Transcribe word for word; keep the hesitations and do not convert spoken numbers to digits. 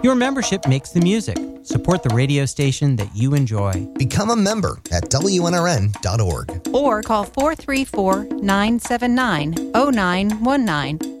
Your membership makes the music. Support the radio station that you enjoy. Become a member at W N R N dot org. Or call four three four, nine seven nine, zero nine one nine